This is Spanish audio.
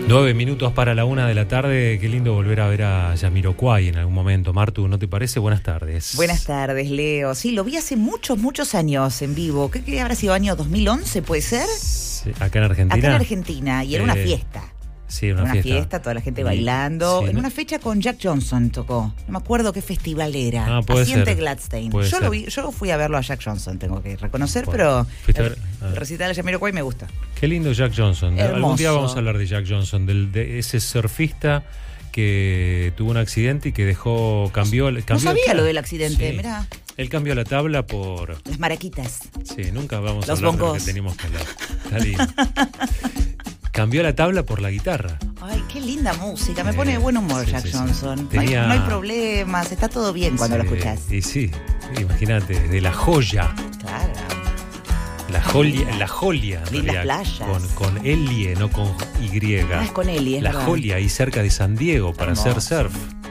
9 minutos para la 1 de la tarde. Qué lindo volver a ver a Jamiroquai en algún momento. Martu, ¿no te parece? Buenas tardes. Buenas tardes, Leo. Sí, lo vi hace muchos años en vivo. ¿Qué habrá sido? ¿Año 2011, puede ser? Sí, ¿acá en Argentina? Acá en Argentina, y era una fiesta. Sí, una fiesta, toda la gente bailando. Sí, en una fecha con Jack Johnson tocó. No me acuerdo qué festival era. Puede Paciente ser. Gladstein. Puede Yo ser. lo vi, yo fui a verlo a Jack Johnson, tengo que reconocer, Bueno, pero el recital de Jamiroquai me gusta. Qué lindo Jack Johnson. Hermoso. Algún día vamos a hablar de Jack Johnson, de ese surfista que tuvo un accidente y que cambió. No sabía lo del accidente, sí. mirá. Él cambió la tabla por... Las maraquitas. Sí, nunca vamos Los a hablar bongos. de lo que teníamos que hablar. Está lindo. Cambió la tabla por la guitarra. Ay, qué linda música. Me pone de buen humor Jack Johnson. Sí. No hay problemas, está todo bien cuando lo escuchás. Y sí, imagínate, de La Joya. Claro. La Jolia. Lindas playas. Con Elie, no con Y. Es con Eli, es La verdad. Jolia, ahí cerca de San Diego, para Hermoso. hacer surf.